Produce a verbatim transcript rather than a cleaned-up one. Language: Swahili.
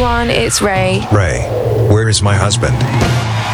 everyone, it's Ray. Ray, where is my husband?